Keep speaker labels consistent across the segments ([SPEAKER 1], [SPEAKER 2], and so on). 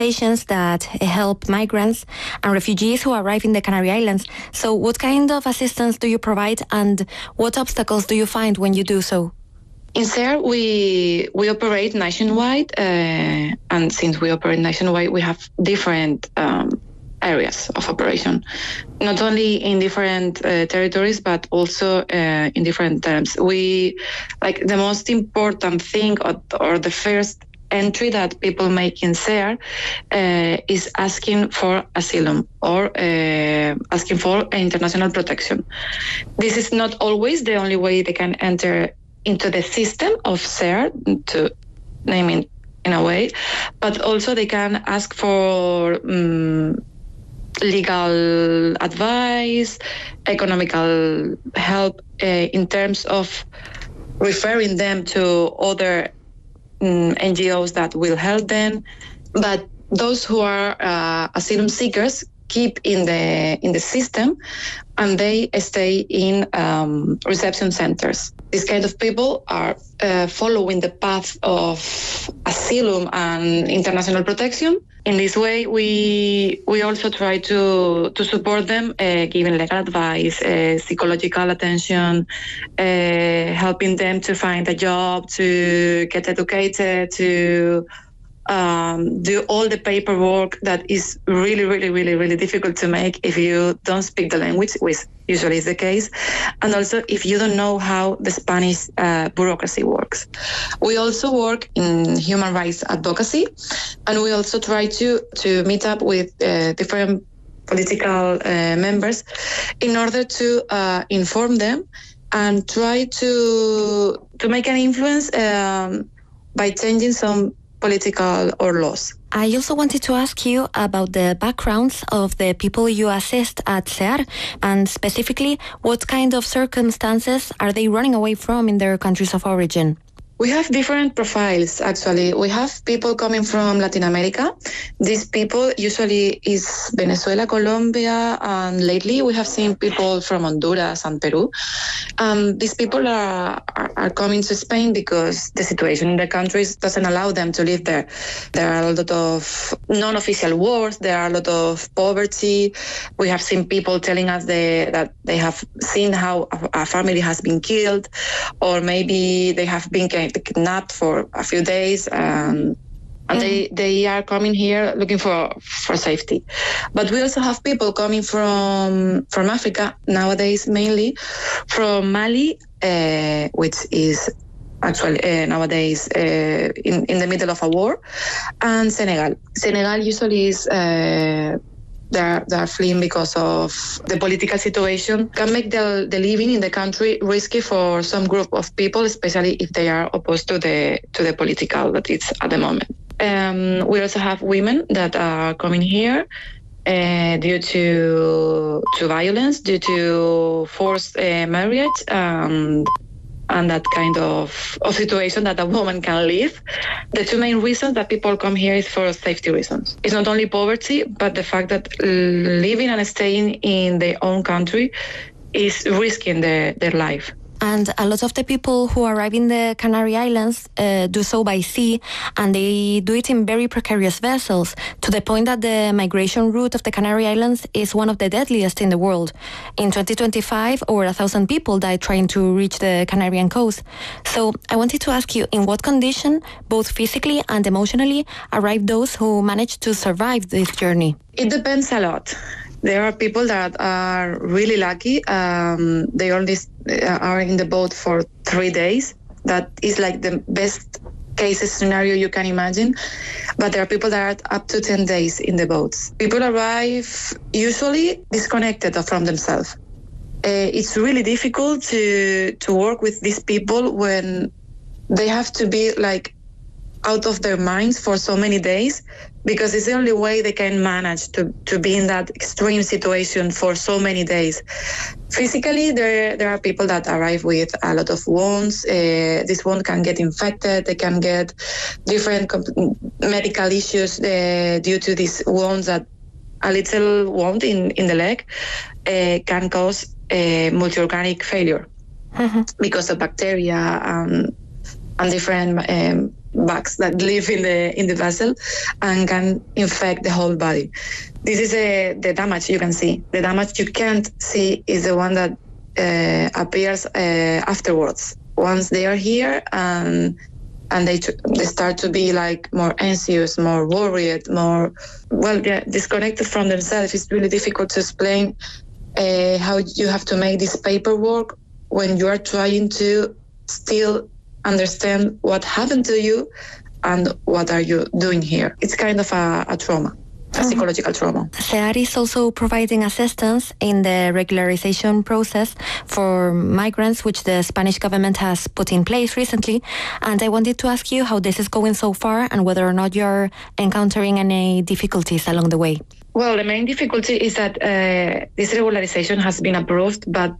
[SPEAKER 1] organizations that help migrants and refugees who arrive in the Canary Islands. So what kind of assistance do you provide, and what obstacles do you find when you do so?
[SPEAKER 2] In SER, we operate nationwide, and since we operate nationwide, we have different areas of operation, not only in different territories, but also in different terms. We, like, the most important thing or the first entry that people make in SER is asking for asylum or asking for international protection. This is not always the only way they can enter into the system of SER, to name it in a way, but also they can ask for legal advice, economical help in terms of referring them to other NGOs that will help them. But those who are asylum seekers keep in the system, and they stay in reception centers. These kind of people are following the path of asylum and international protection. In this way, we also try to support them, giving legal advice, psychological attention, helping them to find a job, to get educated, to do all the paperwork that is really, really, really, really difficult to make if you don't speak the language, which usually is the case, and also if you don't know how the Spanish bureaucracy works. We also work in human rights advocacy, and we also try to meet up with different political members in order to inform them and try to make an influence by changing some political or laws.
[SPEAKER 1] I also wanted to ask you about the backgrounds of the people you assist at SER, and specifically, what kind of circumstances are they running away from in their countries of origin?
[SPEAKER 2] We have different profiles, actually. We have people coming from Latin America. These people usually is Venezuela, Colombia, and lately we have seen people from Honduras and Peru. These people are coming to Spain because the situation in the countries doesn't allow them to live there. There are a lot of non-official wars. There are a lot of poverty. We have seen people telling us that they have seen how a family has been killed, or maybe they have been kidnapped for a few days, and they are coming here looking for safety. But we also have people coming from Africa nowadays, mainly from Mali, which is actually nowadays in the middle of a war, and Senegal. Senegal usually is they are fleeing because of the political situation, can make the living in the country risky for some group of people, especially if they are opposed to the political that it's at the moment. We also have women that are coming here due to violence, due to forced marriage, and that kind of situation that a woman can live. The two main reasons that people come here is for safety reasons. It's not only poverty, but the fact that living and staying in their own country is risking their life.
[SPEAKER 1] And a lot of the people who arrive in the Canary Islands do so by sea, and they do it in very precarious vessels, to the point that the migration route of the Canary Islands is one of the deadliest in the world. In 2025, over 1,000 people died trying to reach the Canarian coast. So I wanted to ask you, in what condition, both physically and emotionally, arrive those who manage to survive this journey?
[SPEAKER 2] It depends a lot. There are people that are really lucky. They only are in the boat for 3 days. That is like the best case scenario you can imagine. But there are people that are up to 10 days in the boats. People arrive usually disconnected from themselves. It's really difficult to work with these people when they have to be like out of their minds for so many days, because it's the only way they can manage to be in that extreme situation for so many days. Physically, there are people that arrive with a lot of wounds. This wound can get infected. They can get different medical issues due to these wounds. That a little wound in the leg can cause multi-organic failure because of bacteria and different bugs that live in the vessel and can infect the whole body. This is the damage you can see. The damage you can't see is the one that appears afterwards. Once they are here and they start to be like more anxious, more worried, more disconnected from themselves. It's really difficult to explain how you have to make this paperwork when you are trying to still understand what happened to you and what are you doing here. It's kind of a trauma. A psychological trauma.
[SPEAKER 1] SEAR is also providing assistance in the regularization process for migrants, which the Spanish government has put in place recently. And I wanted to ask you how this is going so far and whether or not you're encountering any difficulties along the way.
[SPEAKER 2] Well, the main difficulty is that this regularization has been approved, but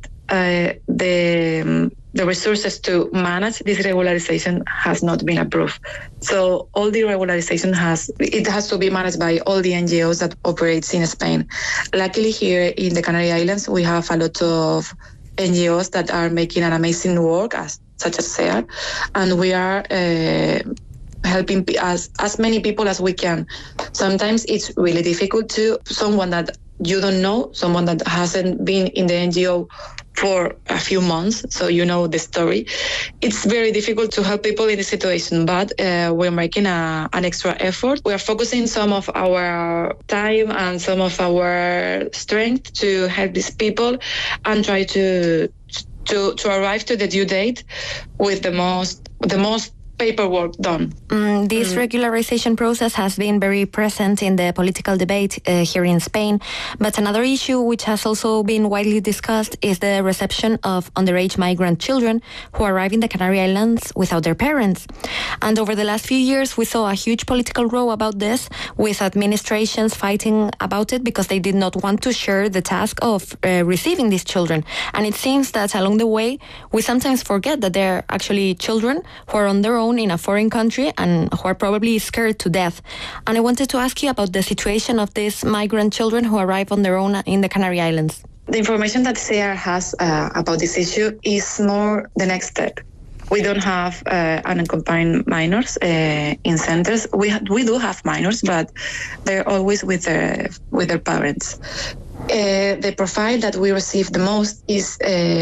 [SPEAKER 2] the resources to manage this regularization has not been approved. So all the regularization has to be managed by all the NGOs that operates in Spain. Luckily here in the Canary Islands, we have a lot of NGOs that are making an amazing work, such as SEAR, and we are helping as many people as we can. Sometimes it's really difficult to someone that you don't know, someone that hasn't been in the NGO for a few months, so you know the story. It's very difficult to help people in this situation, but we're making an extra effort. We are focusing some of our time and some of our strength to help these people and try to arrive to the due date with the most paperwork done.
[SPEAKER 1] This regularization process has been very present in the political debate here in Spain, but another issue which has also been widely discussed is the reception of underage migrant children who arrive in the Canary Islands without their parents. And over the last few years, we saw a huge political row about this, with administrations fighting about it because they did not want to share the task of receiving these children. And it seems that along the way, we sometimes forget that they're actually children who are on their own in a foreign country and who are probably scared to death. And I wanted to ask you about the situation of these migrant children who arrive on their own in the Canary Islands.
[SPEAKER 2] The information that SEAR has about this issue is more the next step. We don't have unaccompanied minors in centers. We do have minors, but they're always with their parents. The profile that we receive the most is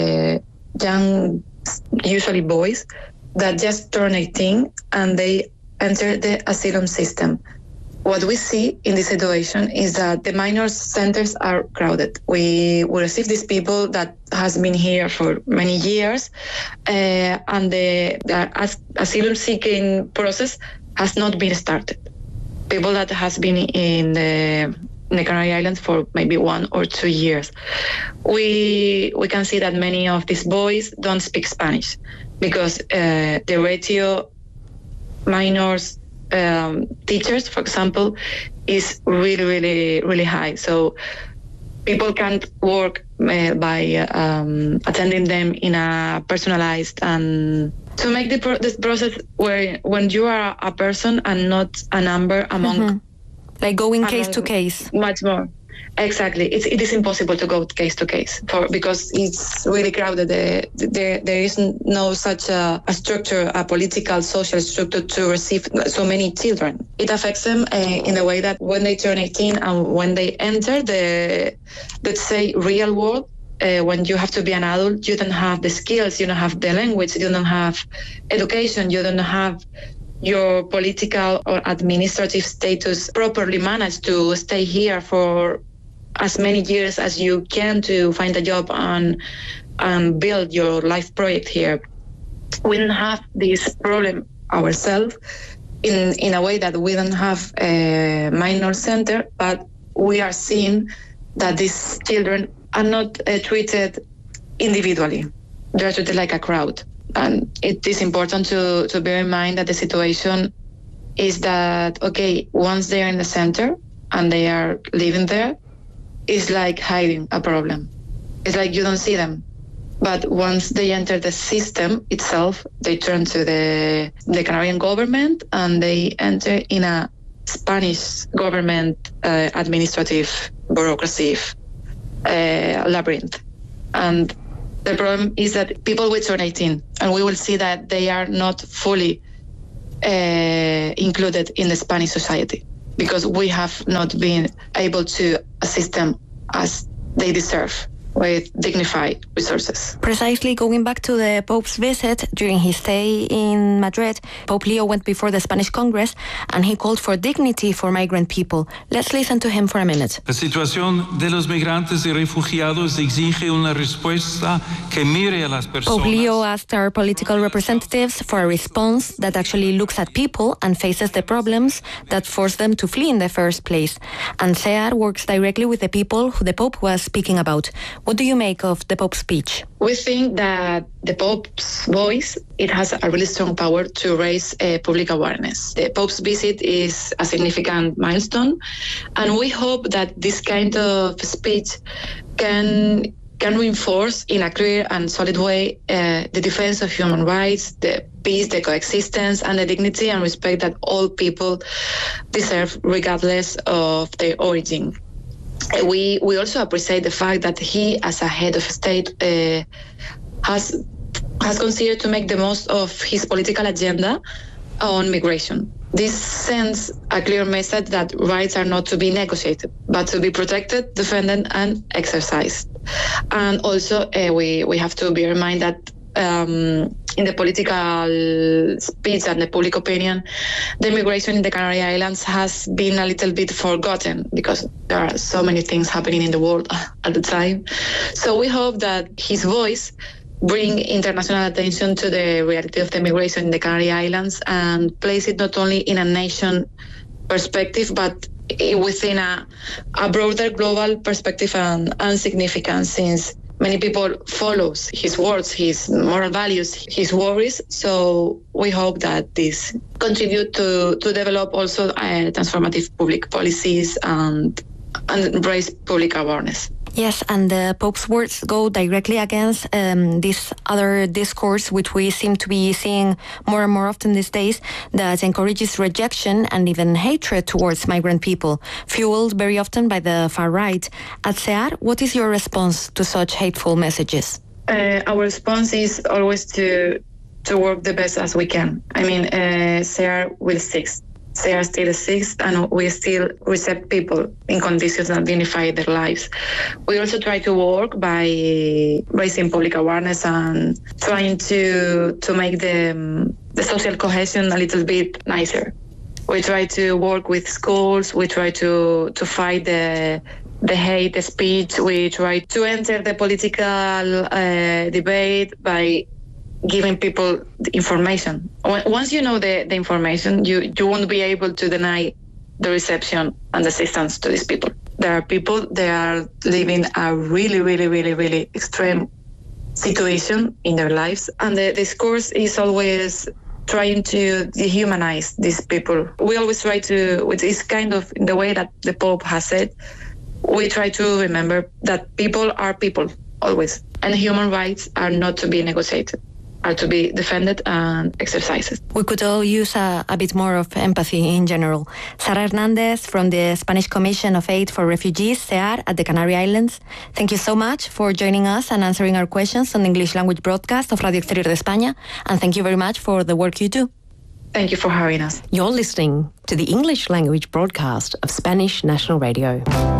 [SPEAKER 2] young, usually boys, that just turn 18 and they enter the asylum system. What we see in this situation is that the minors centers are crowded. We receive these people that has been here for many years, and the asylum seeking process has not been started. People that has been in the Canary Islands for maybe 1 or 2 years. We can see that many of these boys don't speak Spanish because the ratio minors teachers, for example, is really, really, really high. So people can't work by attending them in a personalized and to make this process where when you are a person and not a number among
[SPEAKER 1] like going case to case.
[SPEAKER 2] Much more. Exactly. It is impossible to go case to case because it's really crowded. There is no such a structure, a political, social structure to receive so many children. It affects them in a way that when they turn 18 and when they enter the, let's say, real world, when you have to be an adult, you don't have the skills, you don't have the language, you don't have education, you don't have your political or administrative status properly managed to stay here for as many years as you can to find a job and build your life project here. We don't have this problem ourselves in a way that we don't have a minor center, but we are seeing that these children are not treated individually. They're treated like a crowd. And it is important to bear in mind that the situation is that, okay, once they are in the center and they are living there, it's like hiding a problem. It's like you don't see them. But once they enter the system itself, they turn to the Canarian government and they enter in a Spanish government administrative bureaucracy labyrinth. And the problem is that people will turn 18 and we will see that they are not fully included in the Spanish society, because we have not been able to assist them as they deserve, with dignified resources.
[SPEAKER 1] Precisely, going back to the Pope's visit, during his stay in Madrid, Pope Leo went before the Spanish Congress and he called for dignity for migrant people. Let's listen to him for a minute.
[SPEAKER 3] La situación de los migrantes y refugiados exige una respuesta que mire a las personas.
[SPEAKER 1] Pope Leo asked our political representatives for a response that actually looks at people and faces the problems that forced them to flee in the first place. And CEAR works directly with the people who the Pope was speaking about. What do you make of the Pope's speech?
[SPEAKER 2] We think that the Pope's voice, it has a really strong power to raise public awareness. The Pope's visit is a significant milestone, and we hope that this kind of speech can reinforce in a clear and solid way the defense of human rights, the peace, the coexistence, and the dignity and respect that all people deserve regardless of their origin. We also appreciate the fact that he, as a head of state, has considered to make the most of his political agenda on migration. This sends a clear message that rights are not to be negotiated, but to be protected, defended, and exercised. And also, we have to bear in mind that in the political speech and the public opinion, the migration in the Canary Islands has been a little bit forgotten because there are so many things happening in the world at the time. So we hope that his voice bring international attention to the reality of the migration in the Canary Islands and place it not only in a nation perspective, but within a broader global perspective and significance, since many people follows his words, his moral values, his worries. So we hope that this contribute to develop also transformative public policies and raise public awareness.
[SPEAKER 1] Yes, and the Pope's words go directly against this other discourse, which we seem to be seeing more and more often these days, that encourages rejection and even hatred towards migrant people, fueled very often by the far right. At CEAR, what is your response to such hateful messages?
[SPEAKER 2] Our response is always to work the best as we can. I mean, CEAR will exist. CEAR still exists, and we still accept people in conditions that dignify their lives. We also try to work by raising public awareness and trying to make the social cohesion a little bit nicer. We try to work with schools. We try to fight the hate, the speech. We try to enter the political debate by giving people the information. Once you know the information, you won't be able to deny the reception and assistance to these people. There are people that are living a really, really, really, really extreme situation in their lives, and the discourse is always trying to dehumanize these people. We always try to, with this kind of, in the way that the Pope has said, we try to remember that people are people, always, and human rights are not to be negotiated, are to be defended and exercised.
[SPEAKER 1] We could all use a bit more of empathy in general. Sara Hernandez from the Spanish Commission of Aid for Refugees, CEAR, at the Canary Islands. Thank you so much for joining us and answering our questions on the English language broadcast of Radio Exterior de España. And thank you very much for the work you do.
[SPEAKER 2] Thank you for having us.
[SPEAKER 4] You're listening to the English language broadcast of Spanish National Radio.